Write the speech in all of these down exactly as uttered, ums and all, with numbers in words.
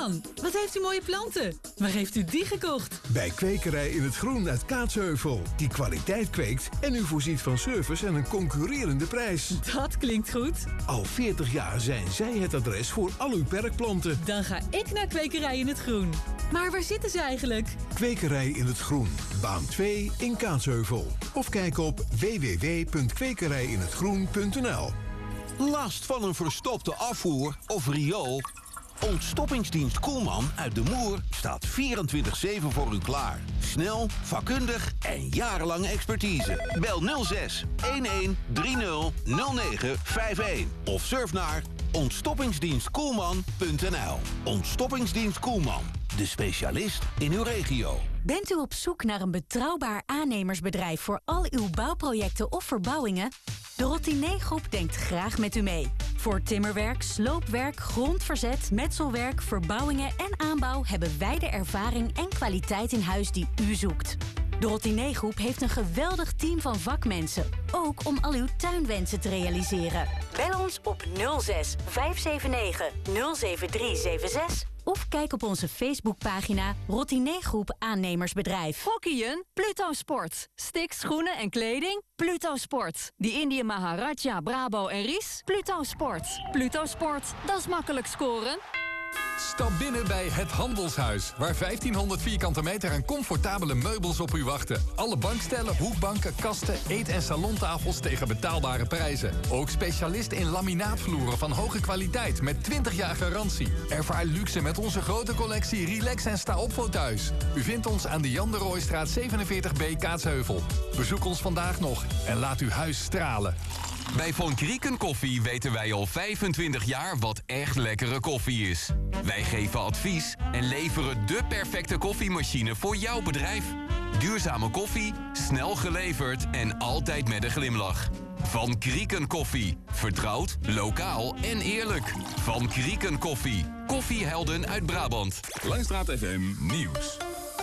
man, wat heeft u mooie planten. Waar heeft u die gekocht? Bij Kwekerij in het Groen uit Kaatsheuvel. Die kwaliteit kweekt en u voorziet van service en een concurrerende prijs. Dat klinkt goed. Al veertig jaar zijn zij het adres voor al uw perkplanten. Dan ga ik naar Kwekerij in het Groen. Maar waar zitten ze eigenlijk? Kwekerij in het Groen, baan twee in Kaatsheuvel. Of kijk op w w w punt kwekerij in het groen punt n l. Last van een verstopte afvoer of riool? Ontstoppingsdienst Koelman uit De Moer staat vierentwintig zeven voor u klaar. Snel, vakkundig en jarenlange expertise. Bel nul zes een een drie nul nul negen vijf een of surf naar ontstoppingsdienstkoelman punt n l. Ontstoppingsdienst Koelman, de specialist in uw regio. Bent u op zoek naar een betrouwbaar aannemersbedrijf voor al uw bouwprojecten of verbouwingen? De Rotiné Groep denkt graag met u mee. Voor timmerwerk, sloopwerk, grondverzet, metselwerk, verbouwingen en aanbouw hebben wij de ervaring en kwaliteit in huis die u zoekt. De Rotiné Groep heeft een geweldig team van vakmensen, ook om al uw tuinwensen te realiseren. Bel ons op nul zes vijf zeven negen nul zeven drie zeven zes of kijk op onze Facebookpagina Rotiné Groep Aannemersbedrijf. Hockeyen? Pluto Sport. Sticks, schoenen en kleding? Pluto Sport. Die Indië Maharaja, Brabo en Ries? Pluto Sport. Pluto Sport, dat is makkelijk scoren. Stap binnen bij Het Handelshuis, waar vijftienhonderd vierkante meter aan comfortabele meubels op u wachten. Alle bankstellen, hoekbanken, kasten, eet- en salontafels tegen betaalbare prijzen. Ook specialist in laminaatvloeren van hoge kwaliteit met twintig jaar garantie. Ervaar luxe met onze grote collectie Relax en sta op fauteuils. U vindt ons aan de Jan de Rooistraat zevenenveertig B Kaatsheuvel. Bezoek ons vandaag nog en laat uw huis stralen. Bij Von Krieken Koffie weten wij al vijfentwintig jaar wat echt lekkere koffie is. Wij geven advies en leveren de perfecte koffiemachine voor jouw bedrijf. Duurzame koffie, snel geleverd en altijd met een glimlach. Van Krieken Koffie. Vertrouwd, lokaal en eerlijk. Van Krieken Koffie. Koffiehelden uit Brabant. Langstraat F M Nieuws.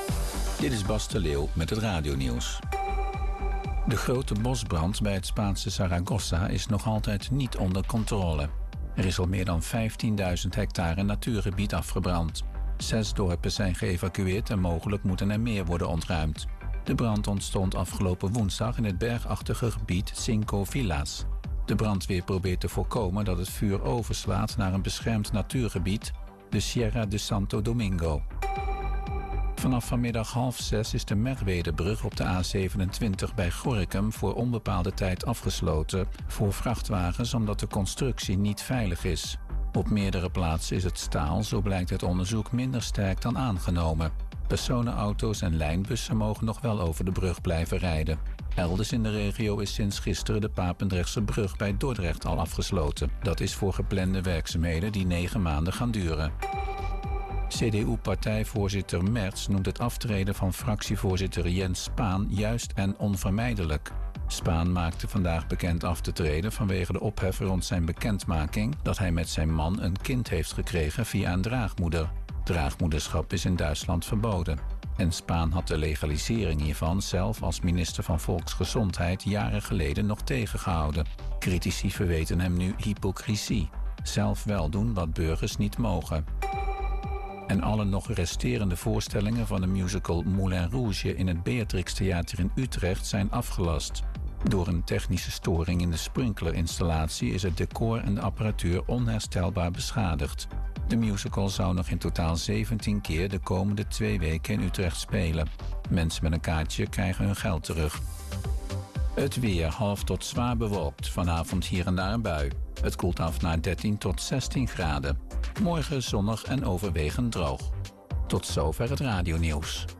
Dit is Bas de Leeuw met het radionieuws. De grote bosbrand bij het Spaanse Zaragoza is nog altijd niet onder controle. Er is al meer dan vijftienduizend hectare natuurgebied afgebrand. Zes dorpen zijn geëvacueerd en mogelijk moeten er meer worden ontruimd. De brand ontstond afgelopen woensdag in het bergachtige gebied Cinco Villas. De brandweer probeert te voorkomen dat het vuur overslaat naar een beschermd natuurgebied, de Sierra de Santo Domingo. Vanaf vanmiddag half zes is de Merwedebrug op de A zevenentwintig bij Gorinchem voor onbepaalde tijd afgesloten voor vrachtwagens omdat de constructie niet veilig is. Op meerdere plaatsen is het staal, zo blijkt uit onderzoek, minder sterk dan aangenomen. Personenauto's en lijnbussen mogen nog wel over de brug blijven rijden. Elders in de regio is sinds gisteren de Papendrechtse brug bij Dordrecht al afgesloten. Dat is voor geplande werkzaamheden die negen maanden gaan duren. C D U-partijvoorzitter Merz noemt het aftreden van fractievoorzitter Jens Spaan juist en onvermijdelijk. Spaan maakte vandaag bekend af te treden vanwege de ophef rond zijn bekendmaking dat hij met zijn man een kind heeft gekregen via een draagmoeder. Draagmoederschap is in Duitsland verboden. En Spaan had de legalisering hiervan zelf als minister van Volksgezondheid jaren geleden nog tegengehouden. Critici verweten hem nu hypocrisie. Zelf wel doen wat burgers niet mogen. En alle nog resterende voorstellingen van de musical Moulin Rouge in het Beatrix Theater in Utrecht zijn afgelast. Door een technische storing in de sprinklerinstallatie is het decor en de apparatuur onherstelbaar beschadigd. De musical zou nog in totaal zeventien keer de komende twee weken in Utrecht spelen. Mensen met een kaartje krijgen hun geld terug. Het weer half tot zwaar bewolkt. Vanavond hier en daar een bui. Het koelt af naar dertien tot zestien graden. Morgen zonnig en overwegend droog. Tot zover het radionieuws.